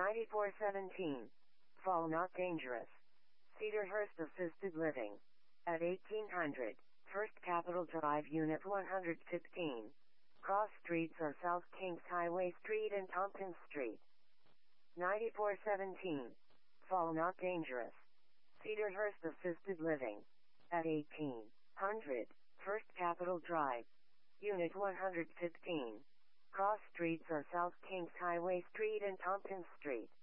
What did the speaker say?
9417. Fall not dangerous. Cedarhurst Assisted Living. At 1800. First Capitol Drive, Unit 115. Cross streets are South Kings Highway Street and Tompkins Street. 9417. Fall not dangerous. Cedarhurst Assisted Living. At 1800. First Capitol Drive. Unit 115. Cross streets are South Kings Highway Street and Tompkins Street.